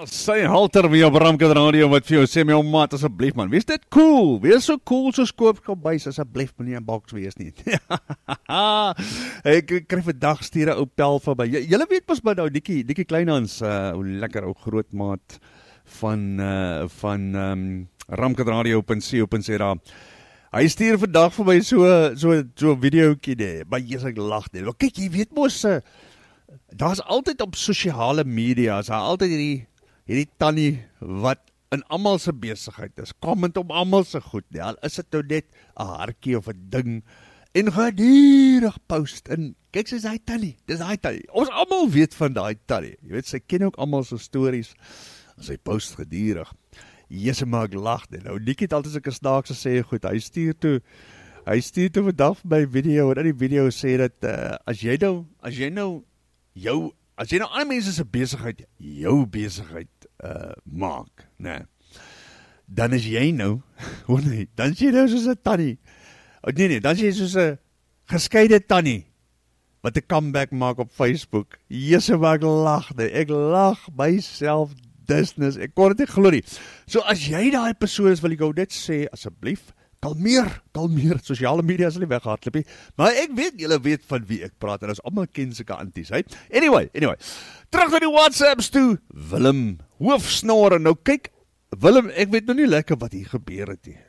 Sy halter weer op Ramkad Radio wat vir jou sê, my ou maat, asseblief man, wees dit cool, wees so cool soos Koopkombuis, asseblief moenie 'n boks wees nie. Ek kry vandag stuur 'n ou pel verby. Julle weet mos maar nou, Dikkie Kleinhans, hoe lekker ou grootmaat van Ramkad Radio.co.za. Hy stuur vandag vir my so 'n videoetjie daar, maar jy's ek lag net. Maar kyk, jy weet mos, daar's altyd op sosiale media, is daar altyd hierdie tannie wat in almal se besigheid is, comment op almal se goed, nee, al is dit nou net 'n hartjie of 'n ding, en gedurig post, en kyk soos hy tannie, dis hy tannie, ons almal weet van daai tannie, jy weet, sy ken ook almal se stories, en sy post gedurig, jyse maar ek lag net, nou Nick het altyd ek 'n snaakse sê, goed, hy stuur toe vandag vir my video, en in die video sê dat, as jy nou ander mense se besigheid, jou besigheid maak, nee, dan is jy nou, dan is jy nou soos 'n tannie, nee, dan is jy soos 'n geskeide tannie, wat 'n comeback maak op Facebook, jyse maar ek lag myself business, ek kon dit nie glo nie, so as jy daai persoon is, wil ek jou net sê, asseblief, kalmeer, sosiale media is nie weghardloop nie, maar ek weet, julle weet van wie ek praat, en ons almal ken sulke anties, hey? Anyway, terug na die WhatsApps toe, Willem, hoofsnore, nou kyk, Willem, ek weet nou nie lekker wat hier gebeur het nie,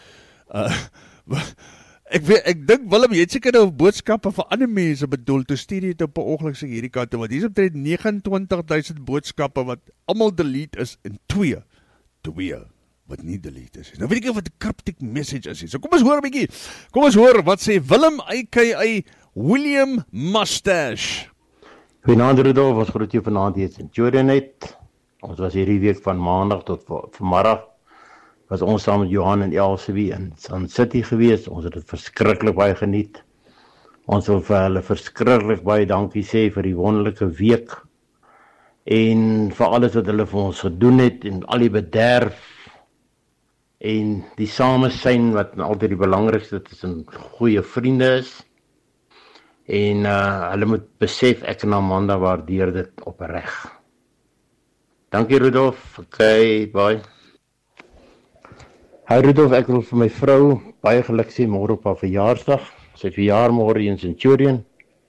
ek dink, Willem, jy het seker nou boodskappe vir ander mense bedoel, toe stuur jy het op 'n ongeluk sê hierdie kant, want hier is omtrent 29.000 boodskappe, wat allemaal delete is, en twee, wat nie delete is. Nou weet ek nie wat 'n cryptic message is. So kom ons hoor 'n bietjie. Kom ons hoor wat sê Willem aka William Mustache. Goeienaand Rudolf, ons groet jou vanaand hier in Centurion net. Ons was hierdie week van maandag tot vanmiddag was ons saam met Johan en Elsie in Sun City gewees. Ons het dit verskriklik baie geniet. Ons wil vir hulle verskriklik baie dankie sê vir die wonderlike week en vir alles wat hulle vir ons gedoen het en al die bederf en die samesyn wat altyd die belangrikste tussen goeie vriende is. En hulle moet besef ek en Amanda waardeer dit opreg. Dankie Rudolf. Okay, bye. Hi Rudolf, ek wil vir my vrou baie geluk sê môre op haar verjaarsdag. Sy verjaar môre in Centurion.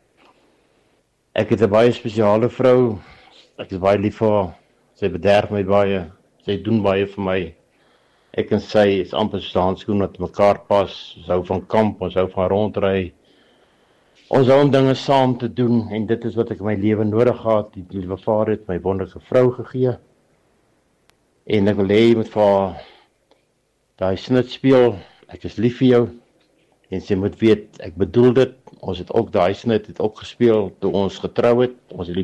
Ek het 'n baie spesiale vrou. Ek is baie lief vir haar. Sy bederf my baie. Sy doen baie vir my. Ek en sy is amper soos handskoen wat mekaar pas. Ons hou van kamp, ons hou van rondry. Ons hou om dinge saam te doen en dit is wat ek in my lewe nodig gehad. Die liewe Vader het my wonderlike vrou gegee. En ek wil hê jy moet vir haar daai snit speel. Ek is lief vir jou. En sy moet weet, ek bedoel dit. Ons het ook daai snit het ook gespeel toe ons getrou het. Ons het die